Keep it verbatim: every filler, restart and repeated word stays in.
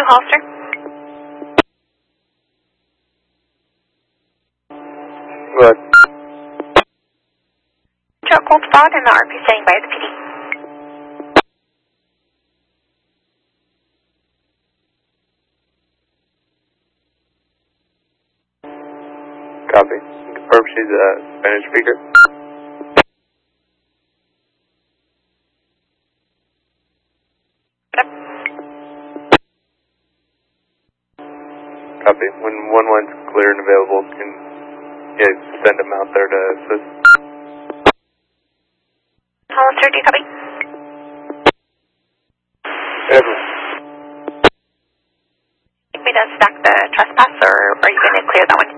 Hollister. Good. Joe Cold Spot and the R P standing by the P D. Copy. Confirm she's a Spanish speaker. Yep. Copy. When one one's clear and available, can you send them out there to assist? Hollister, do you copy? Everyone. Think we done stack the trespass, or are you going to clear that one?